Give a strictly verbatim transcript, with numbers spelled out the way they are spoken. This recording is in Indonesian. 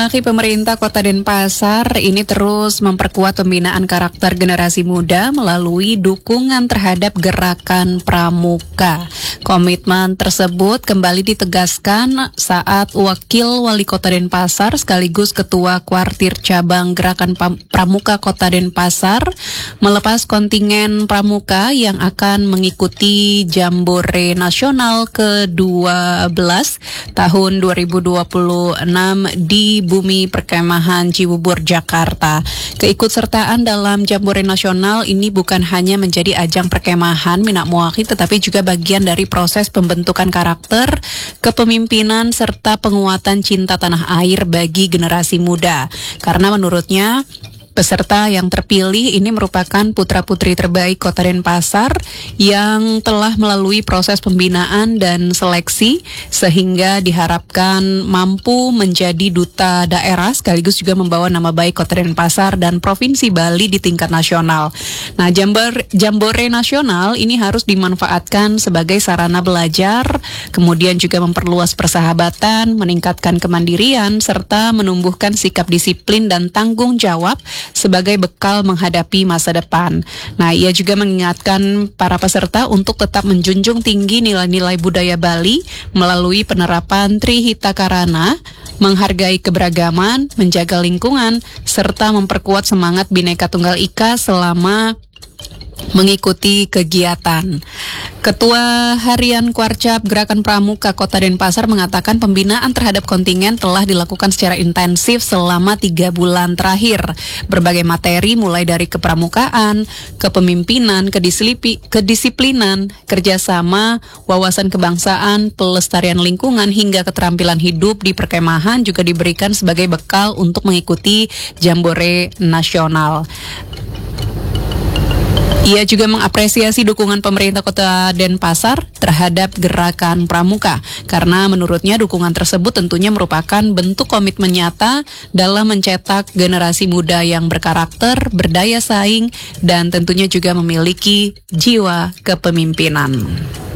Pemerintah Kota Denpasar ini terus memperkuat pembinaan karakter generasi muda melalui dukungan terhadap gerakan pramuka. Komitmen tersebut kembali ditegaskan saat Wakil Wali Kota Denpasar sekaligus Ketua Kuartir Cabang Gerakan Pramuka Kota Denpasar melepas kontingen pramuka yang akan mengikuti Jambore Nasional ke dua belas tahun dua ribu dua puluh enam di Bumi Perkemahan Cibubur, Jakarta. Keikutsertaan dalam Jambore Nasional ini bukan hanya menjadi ajang perkemahan Minak Moaki, tetapi juga bagian dari proses pembentukan karakter, kepemimpinan, serta penguatan cinta tanah air bagi generasi muda. Karena menurutnya, peserta yang terpilih ini merupakan putra-putri terbaik Kota Denpasar yang telah melalui proses pembinaan dan seleksi sehingga diharapkan mampu menjadi duta daerah sekaligus juga membawa nama baik Kota Denpasar dan Provinsi Bali di tingkat nasional. Nah, Jambore, Jambore Nasional ini harus dimanfaatkan sebagai sarana belajar, kemudian juga memperluas persahabatan, meningkatkan kemandirian, serta menumbuhkan sikap disiplin dan tanggung jawab sebagai bekal menghadapi masa depan. Nah, ia juga mengingatkan para peserta untuk tetap menjunjung tinggi nilai-nilai budaya Bali melalui penerapan Trihita Karana, menghargai keberagaman, menjaga lingkungan, serta memperkuat semangat Bhinneka Tunggal Ika selama mengikuti kegiatan. Ketua Harian Kuarcap Gerakan Pramuka Kota Denpasar mengatakan pembinaan terhadap kontingen telah dilakukan secara intensif selama tiga bulan terakhir. Berbagai materi mulai dari kepramukaan, kepemimpinan, kedisiplinan, kedisiplinan, kerjasama, wawasan kebangsaan, pelestarian lingkungan, hingga keterampilan hidup di perkemahan juga diberikan sebagai bekal untuk mengikuti Jambore Nasional. Ia juga mengapresiasi dukungan pemerintah Kota Denpasar terhadap gerakan pramuka, karena menurutnya dukungan tersebut tentunya merupakan bentuk komitmen nyata dalam mencetak generasi muda yang berkarakter, berdaya saing, dan tentunya juga memiliki jiwa kepemimpinan.